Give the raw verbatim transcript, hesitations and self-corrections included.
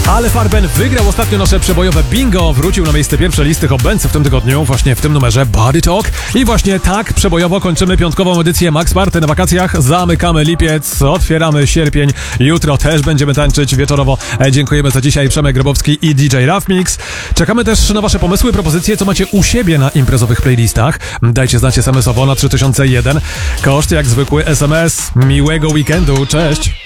Ale Farben wygrał ostatnio nasze przebojowe bingo, wrócił na miejsce pierwsze listy Hot Bands w tym tygodniu, właśnie w tym numerze Body Talk. I właśnie tak przebojowo kończymy piątkową edycję Max Party na wakacjach. Zamykamy lipiec, otwieramy sierpień. Jutro też będziemy tańczyć wieczorowo. E, dziękujemy za dzisiaj, Przemek Grabowski i D J Rough Mix. Czekamy też na wasze pomysły, propozycje, co macie u siebie na imprezowych playlistach. Dajcie znać es em esowo na trzy tysiące jeden. Koszt jak zwykły es em es. Miłego weekendu, cześć!